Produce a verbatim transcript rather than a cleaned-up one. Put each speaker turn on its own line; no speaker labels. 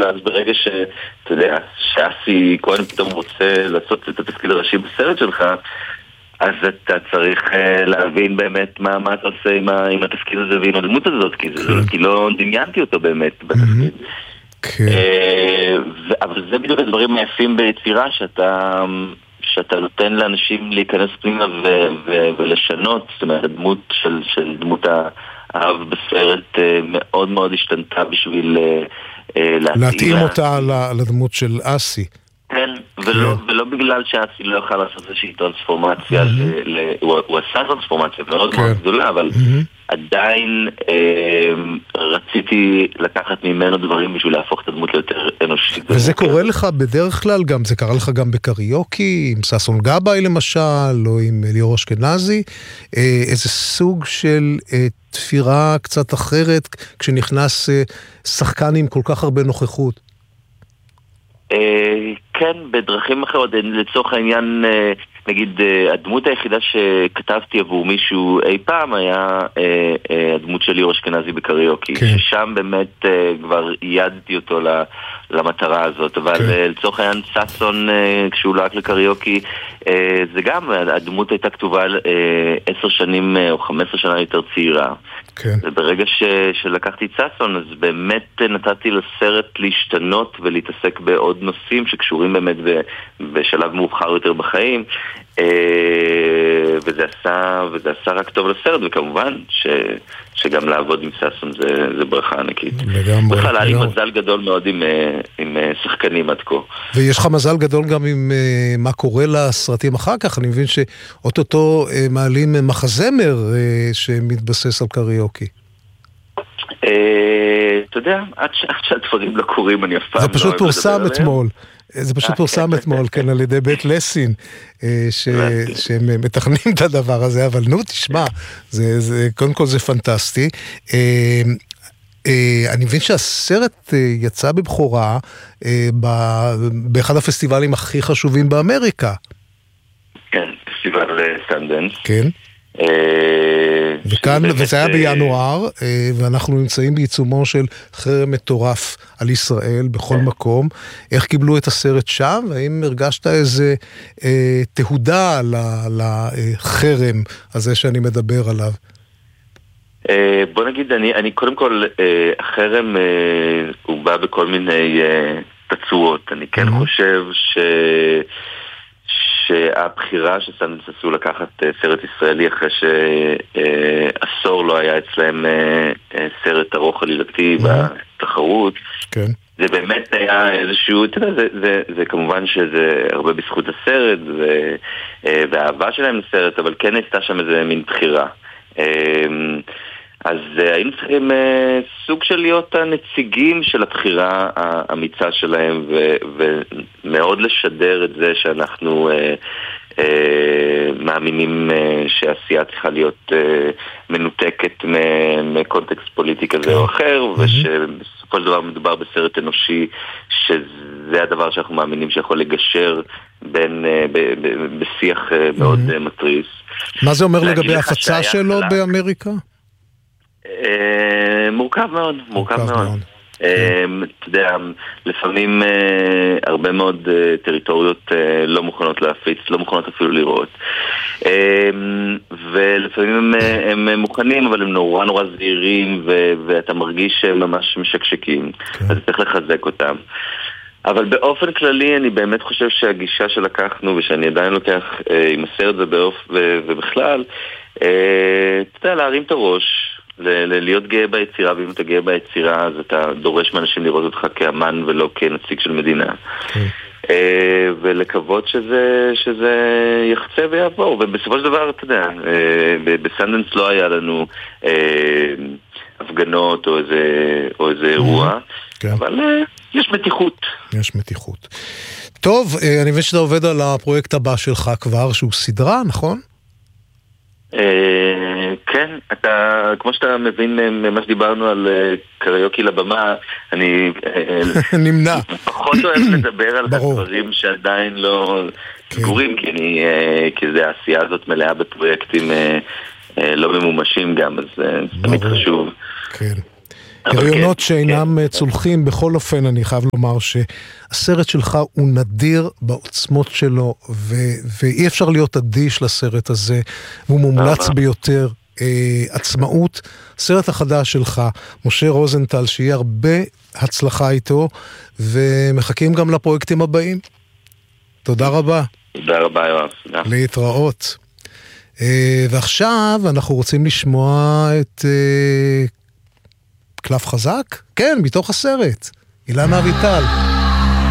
ואז ברגע שאתה יודע, שאסי כהן פתאום רוצה לעשות את התפקיד הראשי בסרט שלך, אז אתה צריך להבין באמת מה, מה אתה עושה עם, ה, עם התפקיד הזה ועם הדמות הזאת, כי, זה, כי לא דמיינתי אותו באמת בתפקיד. אבל זה בדיוק הדברים היפים ביצירה, שאתה, שאתה נותן לאנשים להיכנס פנימה ו, ו, ולשנות. זאת אומרת, הדמות של, של דמות האב בסרט מאוד מאוד השתנתה בשביל להתאים,
להתאים אותה לדמות של אסי.
כן, ולא, ולא בגלל שאסי לא יוכל לעשות איזושהי טרנספורמציה, mm-hmm. ל, ל, הוא, הוא עשה טרנספורמציה מאוד מאוד גדולה, אבל mm-hmm. עדיין אה, רציתי לקחת ממנו דברים בשביל להפוך את הדמות ליותר אנושית.
וזה קורה לך בדרך כלל גם, זה קרה לך גם בקריוקי, עם ססון גבאי למשל, או עם ליאור אשכנזי, אה, איזה סוג של אה, תפירה קצת אחרת, כשנכנס אה, שחקן עם כל כך הרבה נוכחות.
כן, בדרכים אחרות. לצורך העניין, נגיד, הדמות היחידה שכתבתי עבור מישהו אי פעם היה הדמות של ליאור אשכנזי בקריוקי, ששם באמת כבר ייעדתי אותו למטרה הזאת. אבל לצורך העניין, ססון, כשהוא לק לקריוקי, זה גם, הדמות הייתה כתובה עשר שנים או חמש עשרה שנה יותר צעירה. כן. וברגע ש, שלקחתי את ססון, אז באמת נתתי לסרט להשתנות ולהתעסק בעוד נושאים שקשורים באמת ב, בשלב מאוחר יותר בחיים, וזה עשה, וזה עשה רק טוב לסרט, וכמובן ש, שגם לעבוד עם ססון זה, זה ברכה ענקית.
לגמרי.
בכלל, היה לי מזל גדול מאוד עם, עם שחקנים עד כה.
ויש לך מזל גדול גם עם מה קורה לסרטים אחר כך. אני מבין שאוטוטו מעלים מחזמר שמתבסס על קריוקי.
אתה יודע, עד שהדברים לא קורים אני אף פעם לא...
זה פשוט פורסם אתמול. זה פשוט פורסם אתמול, כן, על ידי בית לסין, שהם מתכננים את הדבר הזה, אבל נו, תשמע, קודם כל זה פנטסטי. אני מבין שהסרט יצא בבחורה באחד הפסטיבלים הכי חשובים באמריקה.
כן, פסטיבל סנדנס.
כן. וכאן, וזה היה בינואר, ואנחנו נמצאים בעיצומו של חרם מטורף על ישראל בכל מקום. איך קיבלו את הסרט שם? והאם הרגשת איזה תהודה לחרם הזה שאני מדבר עליו?
בוא נגיד, אני, אני קודם כל, החרם הוא בא בכל מיני תצורות. אני כן חושב ש... שהבחירה שסנדנס עשו לקחת סרט ישראלי אחרי שעשור לא היה אצלם סרט ארוך עלילתי בתחרות, כן. זה באמת היה איזשהו, אתה יודע, זה, זה, זה כמובן שזה הרבה בזכות הסרט ו, והאהבה שלהם לסרט, אבל כן הייתה שם איזה מין בחירה. אז היינו צריכים סוג של להיות הנציגים של הבחירה האמיצה שלהם, ומאוד לשדר את זה שאנחנו מאמינים שהעשייה צריכה להיות מנותקת מקונטקסט פוליטי כזה או אחר, ושבסופו של דבר מדובר בסרט אנושי, שזה הדבר שאנחנו מאמינים שיכול לגשר בין, בשיח מאוד מטריס.
מה זה אומר לגבי ההפצה שלו באמריקה?
מורכב מאוד, מורכב מאוד. אתה יודע, לפעמים הרבה מאוד טריטוריות לא מוכנות להפיץ, לא מוכנות אפילו לראות. ולפעמים הם מוכנים, אבל הם נורא נורא זהירים, ואתה מרגיש שהם ממש משקשקים. אז צריך לחזק אותם. אבל באופן כללי אני באמת חושב שהגישה שלקחנו, ושאני עדיין לוקח עם הסרט ובכלל, אתה יודע, להרים את הראש, להיות גאה ביצירה, ואם אתה גאה ביצירה אז אתה דורש מאנשים לראות אותך כאמן ולא כנציג של מדינה, ולקוות שזה שזה יחצה ויעבור. ובסופו של דבר, אתה יודע, בסנדנס לא היה לנו הפגנות או איזה או איזה אירוע, אבל יש מתיחות.
יש מתיחות. טוב, אני מבין שאתה עובד על הפרויקט הבא שלך כבר, שהוא סדרה, נכון?
כן, אתה, כמו שאתה מבין ממה שדיברנו על קריוקי לבמה, אני
נמנע.
פחות אוהב לדבר על הדברים שעדיין לא סגורים, כי אני, כי זה העשייה הזאת מלאה בפרויקטים לא ממומשים גם, אז זה תמיד חשוב.
כן. הריונות שאינם צולחים. בכל אופן אני חייב לומר שהסרט שלך הוא נדיר בעוצמות שלו, ואי אפשר להיות אדיש לסרט הזה, והוא מומלץ ביותר. עצמאות, סרט החדש שלך, משה רוזנטל, שיהיה הרבה הצלחה איתו, ומחכים גם לפרויקטים הבאים. תודה רבה.
תודה רבה, יואב.
להתראות. ועכשיו אנחנו רוצים לשמוע את קלף חזק? כן, מתוך הסרט. אילנה אביטל.